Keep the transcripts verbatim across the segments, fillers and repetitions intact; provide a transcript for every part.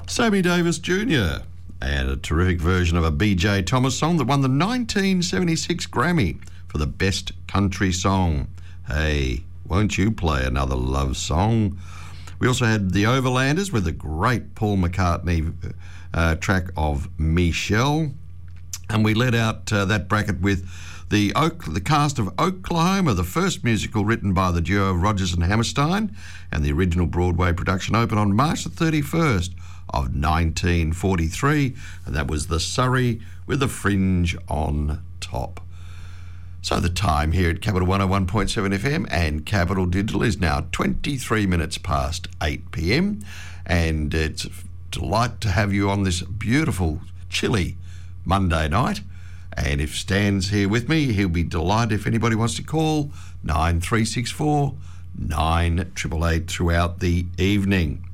Sammy Davis Junior and a terrific version of a B J Thomas song that won the nineteen seventy-six Grammy for the Best Country Song. Hey, won't you play another love song? We also had the Overlanders with a great Paul McCartney uh, track of Michelle. And we led out uh, that bracket with the Oak, the cast of Oklahoma, the first musical written by the duo of Rodgers and Hammerstein, and the original Broadway production opened on March the thirty-first of nineteen forty-three, and that was the Surrey with the Fringe on top. So the time here at Capital one oh one point seven F M and Capital Digital is now twenty-three minutes past eight p m, and it's a delight to have you on this beautiful, chilly Monday night. And if Stan's here with me, he'll be delighted if anybody wants to call nine three six four, nine eight eight eight throughout the evening.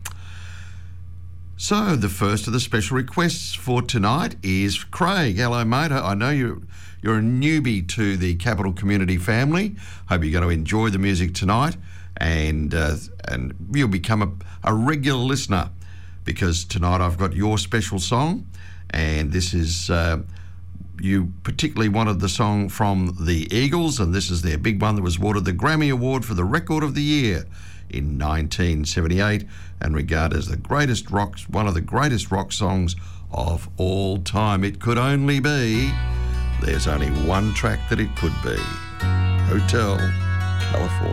So the first of the special requests for tonight is Craig. Hello, mate. I know you're, you're a newbie to the Capital Community family. Hope you're going to enjoy the music tonight, and uh, and you'll become a, a regular listener, because tonight I've got your special song, and this is... Uh, You particularly wanted the song from the Eagles, and this is their big one that was awarded the Grammy Award for the Record of the Year in nineteen seventy-eight, and regarded as the greatest rock, one of the greatest rock songs of all time. It could only be. There's only one track that it could be. Hotel California.